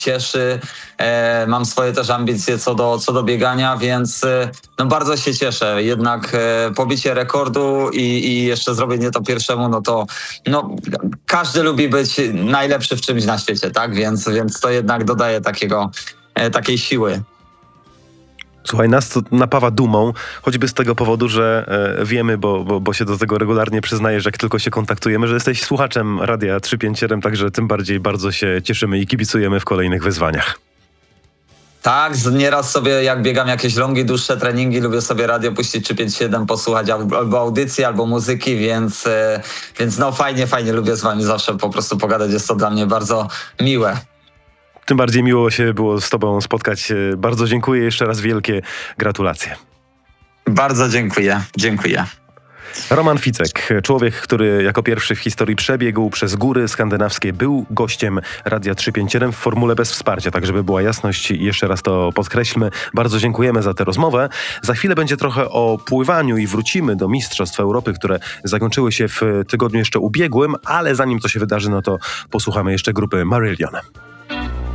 cieszy. Mam swoje też ambicje co do biegania, więc no bardzo się cieszę. Jednak pobicie rekordu i jeszcze zrobienie to pierwszemu, no to no, każdy lubi być najlepszy w czymś na świecie, tak? Więc to jednak dodaje takiej siły. Słuchaj, nas to napawa dumą, choćby z tego powodu, że wiemy, bo się do tego regularnie przyznajesz, jak tylko się kontaktujemy, że jesteś słuchaczem Radia 357, także tym bardziej bardzo się cieszymy i kibicujemy w kolejnych wyzwaniach. Tak, nieraz sobie jak biegam jakieś longi, dłuższe treningi, lubię sobie radio puścić 357, posłuchać albo audycji, albo muzyki, więc no fajnie, lubię z wami zawsze po prostu pogadać, jest to dla mnie bardzo miłe. Tym bardziej miło się było z tobą spotkać. Bardzo dziękuję, jeszcze raz wielkie gratulacje. Bardzo dziękuję. Roman Ficek, człowiek, który jako pierwszy w historii przebiegł przez góry skandynawskie, był gościem Radia 357 w formule bez wsparcia, tak żeby była jasność, jeszcze raz to podkreślmy. Bardzo dziękujemy za tę rozmowę. Za chwilę będzie trochę o pływaniu i wrócimy do Mistrzostw Europy, które zakończyły się w tygodniu jeszcze ubiegłym, ale zanim to się wydarzy, no to posłuchamy jeszcze grupy Marillion.